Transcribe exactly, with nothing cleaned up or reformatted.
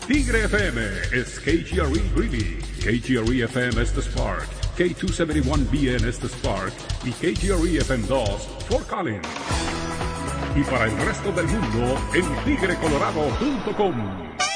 Tigre F M is K G R E Greeley, K G R E F M es The Spark, K doscientos setenta y uno B N es The Spark y K G R E F M dos Fort Collins. Y para el resto del mundo en tigre colorado punto com.